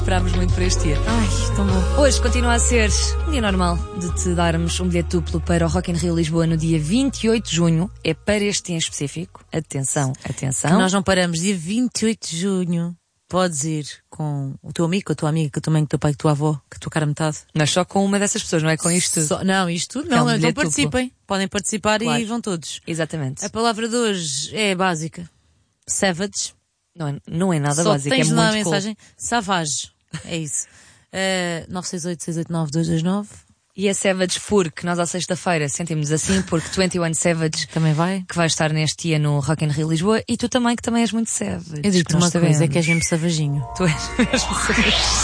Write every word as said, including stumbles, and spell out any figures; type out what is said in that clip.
Esperámos muito para este dia. Ai, tão bom. Hoje continua a ser um dia normal de te darmos um bilhete duplo para o Rock in Rio Lisboa no dia vinte e oito de junho. É para este dia em específico. Atenção, atenção. Que nós não paramos. Dia vinte e oito de junho podes ir com o teu amigo, com a tua amiga, com a tua mãe, com o teu pai, com a tua avó, com a tua cara metade. Mas só com uma dessas pessoas, não é com isto tudo? Só, não, isto tudo É não. um Então bilhete participem. duplo. Podem participar Claro. e vão todos. Exatamente. A palavra de hoje é básica. Savage. Não é, não é nada Só básico, é tens de dar a muito cool. mensagem. Savage. É isso. Uh, nove seis oito, seis oito nove, dois dois nove. E a Savage Fur, que nós à sexta-feira sentimos assim, porque vinte e um Savage Também vai? que vai estar neste dia no Rock in Rio Lisboa, e tu também, que também és muito Savage. Eu digo-te que nós uma coisa, é sabemos. que és mesmo savajinho. Tu és mesmo Savage.